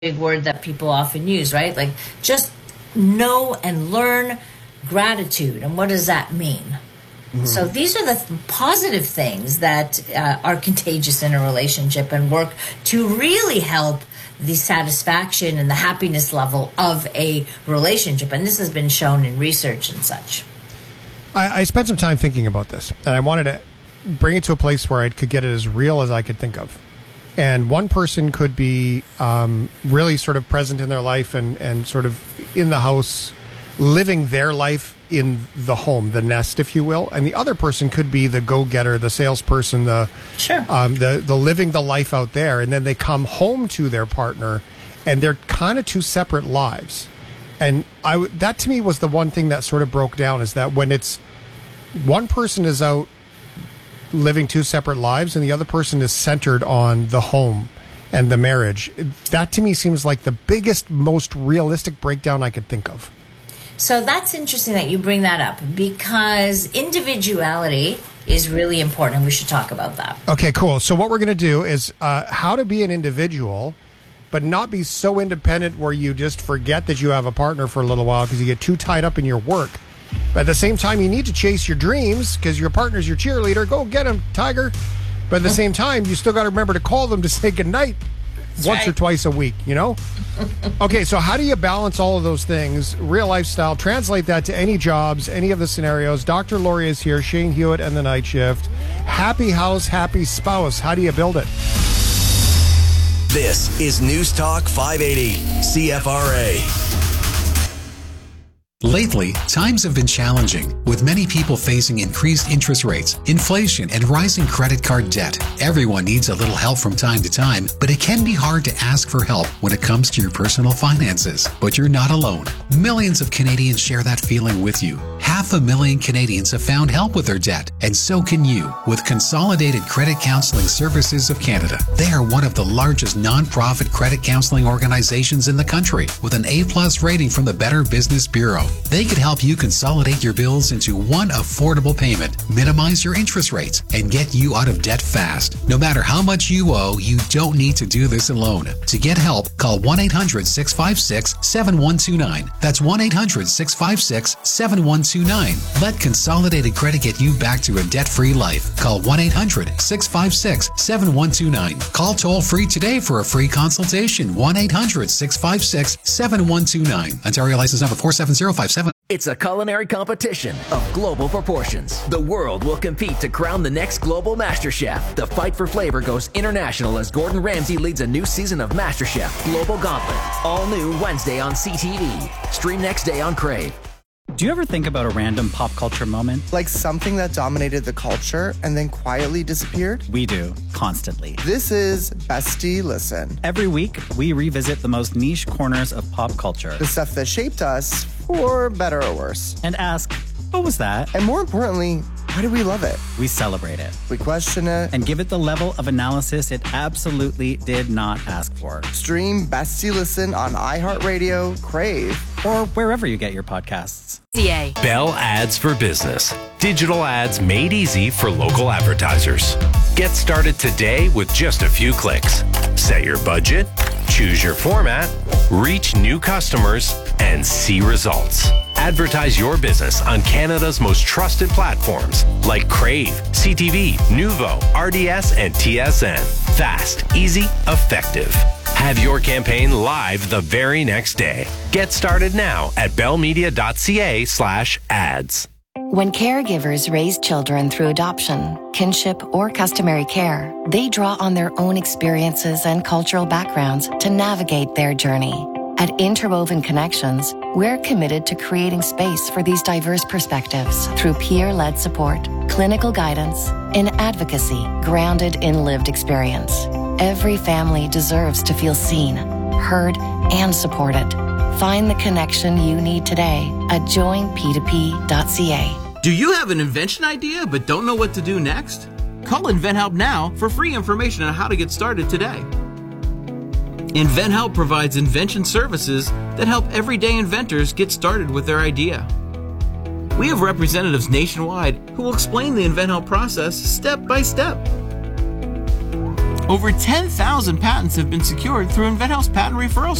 big word that people often use, right? Like just know and learn gratitude. And what does that mean? So these are the positive things that are contagious in a relationship and work to really help the satisfaction and the happiness level of a relationship. And this has been shown in research and such. I spent some time thinking about this, and I wanted to bring it to a place where I could get it as real as I could think of. And one person could be really sort of present in their life and sort of in the house, living their life in the home, the nest, if you will. And the other person could be the go-getter, the salesperson, the living the life out there. And then they come home to their partner, and they're kind of two separate lives. And that to me was the one thing that sort of broke down, is that when it's one person is out living two separate lives and the other person is centered on the home and the marriage, that to me seems like the biggest, most realistic breakdown I could think of. So that's interesting that you bring that up, because individuality is really important, and we should talk about that. Okay, cool. So what we're going to do is how to be an individual, but not be so independent where you just forget that you have a partner for a little while because you get too tied up in your work. But at the same time, you need to chase your dreams because your partner's your cheerleader. Go get him, Tiger. But at the same time, you still got to remember to call them to say goodnight once or twice a week, you know? Okay, so how do you balance all of those things? Real lifestyle, translate that to any jobs, any of the scenarios. Dr. Laurie is here, Shane Hewitt and the Night Shift. Happy house, happy spouse. How do you build it? This is News Talk 580, CFRA. Lately, times have been challenging, with many people facing increased interest rates, inflation, and rising credit card debt. Everyone needs a little help from time to time, but it can be hard to ask for help when it comes to your personal finances. But you're not alone. Millions of Canadians share that feeling with you. 500,000 Canadians have found help with their debt, and so can you with Consolidated Credit Counseling Services of Canada. They are one of the largest non-profit credit counseling organizations in the country, with an A+ rating from the Better Business Bureau. They could help you consolidate your bills into one affordable payment, minimize your interest rates, and get you out of debt fast. No matter how much you owe, you don't need to do this alone. To get help, call 1-800-656-7129. That's 1-800-656-7129. Let Consolidated Credit get you back to a debt-free life. Call 1-800-656-7129. Call toll-free today for a free consultation. 1-800-656-7129. Ontario license number 47057. It's a culinary competition of global proportions. The world will compete to crown the next global MasterChef. The fight for flavor goes international as Gordon Ramsay leads a new season of MasterChef Global Gauntlet. All new Wednesday on CTV. Stream next day on Crave. Do you ever think about a random pop culture moment? Like something that dominated the culture and then quietly disappeared? We do, constantly. This is Bestie Listen. Every week, we revisit the most niche corners of pop culture. The stuff that shaped us, for better or worse. And ask, what was that? And more importantly, why do we love it? We celebrate it. We question it. And give it the level of analysis it absolutely did not ask for. Stream Bestie Listen on iHeartRadio, Crave, or wherever you get your podcasts. Bell Ads for Business. Digital ads made easy for local advertisers. Get started today with just a few clicks. Set your budget, choose your format, reach new customers, and see results. Advertise your business on Canada's most trusted platforms like Crave, CTV, Nuvo, RDS, and TSN. Fast, easy, effective. Have your campaign live the very next day. Get started now at bellmedia.ca/ads. When caregivers raise children through adoption, kinship, or customary care, they draw on their own experiences and cultural backgrounds to navigate their journey. At Interwoven Connections, we're committed to creating space for these diverse perspectives through peer-led support, clinical guidance, and advocacy grounded in lived experience. Every family deserves to feel seen, heard, and supported. Find the connection you need today at joinp2p.ca. Do you have an invention idea but don't know what to do next? Call InventHelp now for free information on how to get started today. InventHelp provides invention services that help everyday inventors get started with their idea. We have representatives nationwide who will explain the InventHelp process step by step. Over 10,000 patents have been secured through InventHelp's patent referral